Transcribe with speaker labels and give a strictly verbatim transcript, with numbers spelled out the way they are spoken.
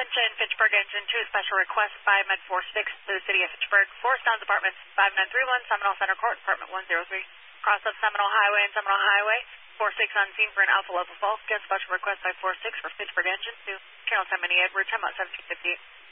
Speaker 1: Attention, Fitchburg Engine two, special request by Med four six to the City of Fitchburg. Forest Downs Apartments five nine three one, Seminole Center Court, Apartment one oh three. Cross up Seminole Highway and Seminole Highway. four six on scene for an alpha level fault. Get special request by four six for Fitchburg Engine two. Channel ten Edward, time out seventeen fifty-eight.